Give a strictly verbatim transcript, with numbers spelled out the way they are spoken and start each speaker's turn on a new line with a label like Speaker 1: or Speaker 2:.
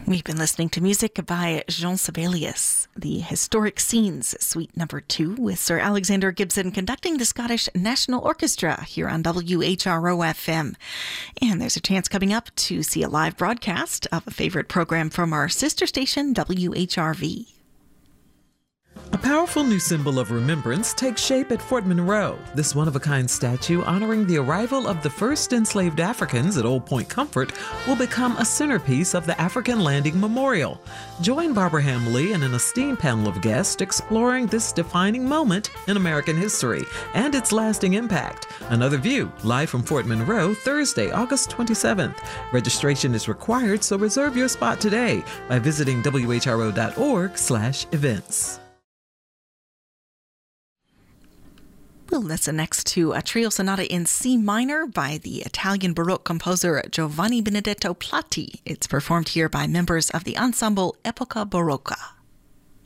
Speaker 1: We've been listening to music by Jean Sibelius, the Historic Scenes, Suite Number Two, with Sir Alexander Gibson conducting the Scottish National Orchestra here on W H R O F M. And there's a chance coming up to see a live broadcast of a favorite program from our sister station, W H R V.
Speaker 2: A powerful new symbol of remembrance takes shape at Fort Monroe. This one-of-a-kind statue honoring the arrival of the first enslaved Africans at Old Point Comfort will become a centerpiece of the African Landing Memorial. Join Barbara Hamley and an esteemed panel of guests exploring this defining moment in American history and its lasting impact. Another View, live from Fort Monroe, Thursday, August twenty-seventh. Registration is required, so reserve your spot today by visiting W H R O dot org slash events.
Speaker 1: We'll listen next to a trio sonata in C minor by the Italian Baroque composer Giovanni Benedetto Platti. It's performed here by members of the ensemble Epoca Barocca.